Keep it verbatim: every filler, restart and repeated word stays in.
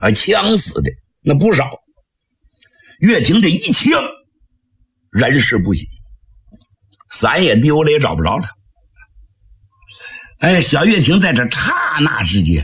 啊，呛死的那不少。岳霆这一呛，人事不省，伞也丢了，也找不着了。哎，小岳霆在这刹那之间